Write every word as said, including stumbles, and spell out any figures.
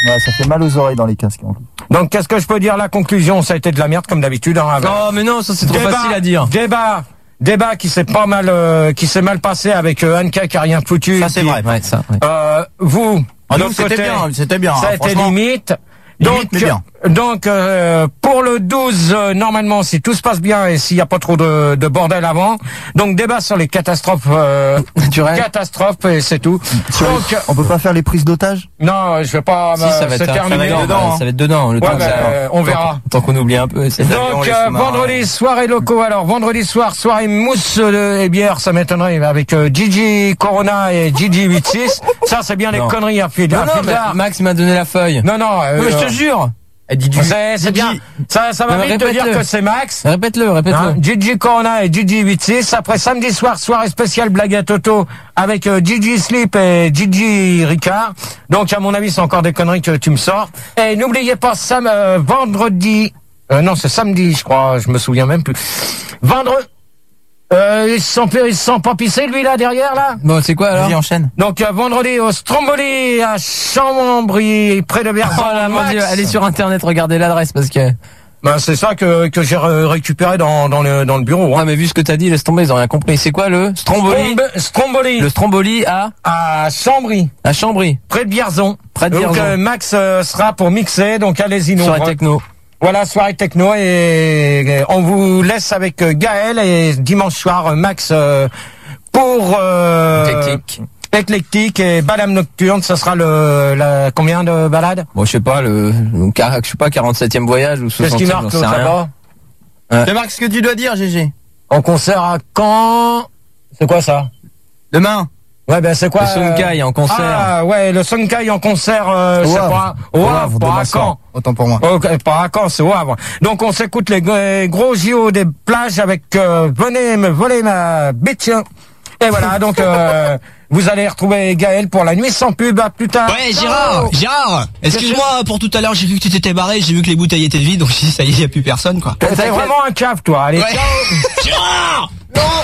Ouais, ça fait mal aux oreilles dans les casques. En plus. Donc, qu'est-ce que je peux dire? La conclusion, ça a été de la merde, comme d'habitude. Hein, avec... Non, mais non, ça c'est trop débat, facile à dire. Débat, débat qui s'est pas mal, euh, qui s'est mal passé avec euh, Anka qui a rien foutu. Ça c'est qui, vrai. Ouais, ça. Ouais. Euh, vous, Ah, de nous, l'autre c'était côté, bien, c'était bien. ça hein, a été franchement. limite. Limite, Donc, mais bien. donc euh, pour le douze, euh, normalement, si tout se passe bien et s'il n'y a pas trop de, de bordel avant, donc débat sur les catastrophes euh, Naturel. catastrophes et c'est tout. Sur Donc, les- On peut pas faire les prises d'otages? non, je vais pas Si, me- ça va se être terminer. dedans, dedans, bah, hein. ça va être dedans. Le Ouais, temps, bah, ça- euh, on verra. Tant qu'on oublie un peu. c'est- Donc, les euh, sous-marins. vendredi, soirée locaux. Alors, vendredi soir, soirée mousse de, et bière, ça m'étonnerait, avec euh, Gigi Corona et Gigi huit six. Ça, c'est bien les Non. conneries à fil Non, à non, fil mais d'art. Max m'a donné la feuille. Non, non, euh, Non, mais je te euh, jure. Elle dit du. c'est c'est bien. Ça, ça va Non, mais vite te dire répète-le. que c'est Max. Répète-le, répète-le. Hein, Gigi Corona et Gigi huit six. Après, samedi soir, soirée spéciale blague à Toto avec euh, Gigi Sleep et Gigi Ricard. Donc, à mon avis, c'est encore des conneries que tu me sors. Et n'oubliez pas, sam euh, vendredi... Euh, non, c'est samedi, je crois. Je me souviens même plus. Vendredi... Euh, ils se sont, ils se sont pas pissés, lui, là, derrière, là? Bon, c'est quoi alors? Vas-y, enchaîne. Donc, euh, vendredi au Stromboli, à Chambry, près de Berzon. Oh là, mon Max. Dieu, allez sur internet, regardez l'adresse parce que. Ben, c'est ça que, que j'ai ré- récupéré dans, dans, le, dans le bureau. Hein. Ouais, mais vu ce que t'as dit, laisse tomber, ils ont rien compris. C'est quoi le Stromboli? Strombe- Stromboli, Le Stromboli à à Chambry, à Chambry, près de Vierzon. près de Donc, Vierzon. euh, Max euh, sera pour mixer, donc allez-y, nous. Soirée techno. Voilà, soirée techno, et, et on vous laisse avec euh, Gaël, et dimanche soir, euh, Max euh, pour... Euh, Éclectique. Éclectique et balade nocturne, ça sera le... La, combien de balades? Bon, je sais pas, le, le car- je sais pas, quarante-septième voyage ou Qu'est-ce soixantième, qui marque, j'en sais l'autre, rien. là-bas? C'est Marc ce que tu dois dire, G G. En concert à Caen. C'est quoi ça? Demain. Ouais, ben c'est quoi? Le Sonkai en concert. Ah ouais, le Sonkai en concert, euh, Au c'est Havre. pas au Havre, pas demain à soir. Caen. Autant pour moi. Ok, pas à Caen, c'est au Havre. Donc on s'écoute les gros- gros J O des plages avec euh, venez me voler ma bite. Et voilà, donc euh, vous allez retrouver Gaël pour la nuit sans pub. À plus tard. Ouais, Gérard, Gérard, excuse-moi pour tout à l'heure, j'ai vu que tu t'étais barré, j'ai vu que les bouteilles étaient vides, donc je dis ça y est, y a plus personne quoi. T'es vraiment un cave, toi. Allez, Ouais. ciao. Gérard! Non.